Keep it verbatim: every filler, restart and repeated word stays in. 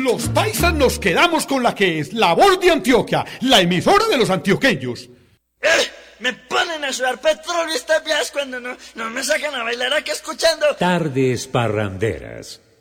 Los paisas nos quedamos con la que es La Voz de Antioquia, la emisora de los antioqueños. ¡Eh! Me ponen a sudar petróleo estas vías cuando no, no me sacan a bailar aquí escuchando Tardes Parranderas.